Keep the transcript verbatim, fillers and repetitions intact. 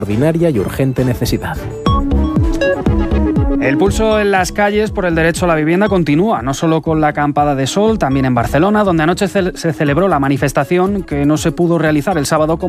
ordinaria y urgente necesidad. El pulso en las calles por el derecho a la vivienda continúa, no solo con la acampada de sol, también en Barcelona, donde anoche se celebró la manifestación que no se pudo realizar el sábado como